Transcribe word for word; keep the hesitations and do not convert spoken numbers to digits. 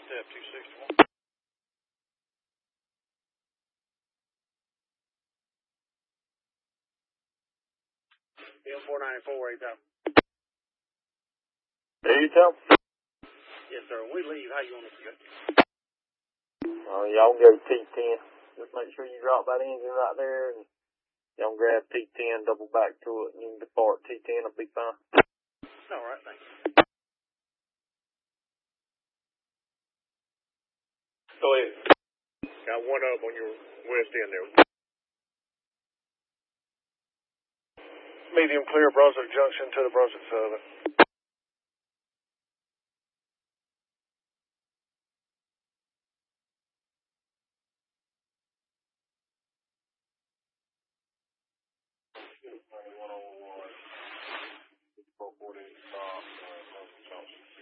step two sixty-one. M four ninety-four, eight thousand. eight thousand? Yes, sir. When we leave, how you want us to go? Uh, y'all can go to T ten. Just make sure you drop that engine right there, and y'all can grab T ten, double back to it, and you can depart T ten. It'll be fine. All right, thank you. Go ahead. Got one up on your west end there. Medium clear, Brunswick Junction to the Brunswick Southern.